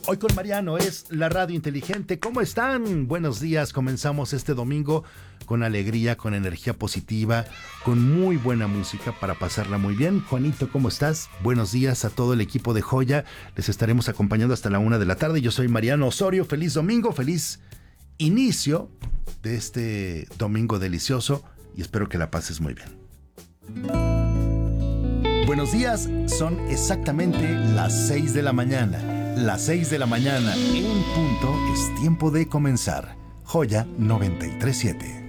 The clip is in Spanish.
Hoy con Mariano es la radio inteligente. ¿Cómo están? Buenos días. Comenzamos este domingo con alegría, con energía positiva, con muy buena música para pasarla muy bien. Juanito, ¿cómo estás? Buenos días a todo el equipo de Joya. Les estaremos acompañando hasta la 1 de la tarde. Yo soy Mariano Osorio. Feliz domingo, feliz inicio de este domingo delicioso y espero que la pases muy bien. Buenos días, son exactamente las 6 de la mañana. Las 6 de la mañana en punto es tiempo de comenzar. Joya 93.7.